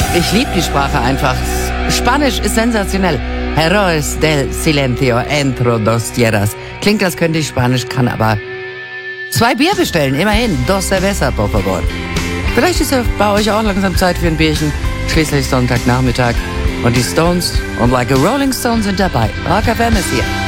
Ich liebe die Sprache einfach. Spanisch ist sensationell. Heroes del Silencio entre dos tierras. Klingt, als könnte ich Spanisch, kann aber 2 Bier bestellen, immerhin. Dos cerveza, por favor. Vielleicht ist ja bei euch auch langsam Zeit für ein Bierchen. Schließlich Sonntagnachmittag. Und die Stones und Like a Rolling Stone sind dabei. Rock FM ist hier.